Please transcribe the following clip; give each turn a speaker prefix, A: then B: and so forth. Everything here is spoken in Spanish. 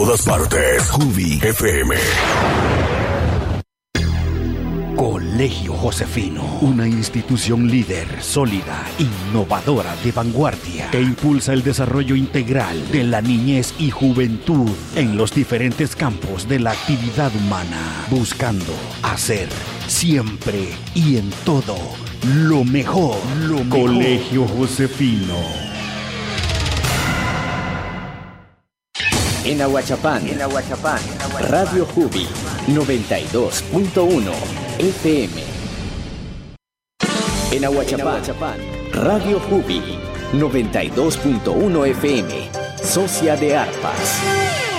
A: todas partes. Jubi FM.
B: Colegio Josefino, una institución líder, sólida, innovadora, de vanguardia, que impulsa el desarrollo integral de la niñez y juventud en los diferentes campos de la actividad humana, buscando hacer siempre y en todo lo mejor. Colegio Josefino.
C: En Ahuachapán, Radio Jubi 92.1 FM. En Ahuachapán, Radio Jubi 92.1 FM. Socia de Arpas.